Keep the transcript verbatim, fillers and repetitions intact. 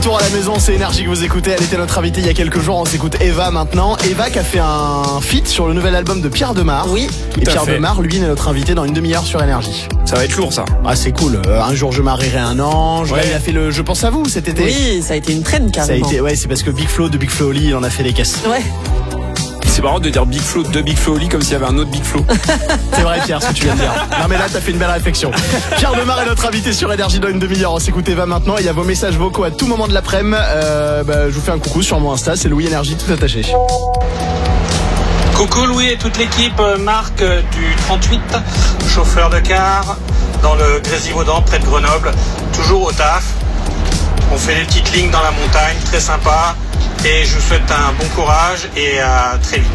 retour à la maison, c'est Énergie que vous écoutez. Elle était notre invitée il y a quelques jours. On s'écoute Eva maintenant. Eva qui a fait un feat sur le nouvel album de Pierre Demar. Oui, Et Pierre Demar, lui, est notre invité dans une demi-heure sur Énergie. Ça va être lourd, ça. Ah, c'est cool. Euh, un jour je marierai un ange. Ouais. Là, il a fait le Je pense à vous cet été. Oui, ça a été une traîne Ça a carrément. été, ouais, c'est parce que Big Flo de Big Flo Oli, il en a fait des caisses. Ouais. C'est marrant de dire Big Flo de Big Flo Oli comme s'il y avait un autre Big Flo. C'est vrai, Pierre, ce que tu viens de dire. Non, mais là, t'as fait une belle réflexion. Pierre Demar est notre invité sur Énergie dans une demi-heure. On s'écoute Eva maintenant. Il y a vos messages vocaux à tout moment de l'après-midi. Euh, bah, je vous fais un coucou sur mon Insta. C'est Louis Énergie, tout attaché. Coucou Louis et toute l'équipe, Marc du trente-huit, chauffeur de car dans le Grésivaudan près de Grenoble, toujours au taf. On fait des petites lignes dans la montagne, très sympa, et je vous souhaite un bon courage et à très vite.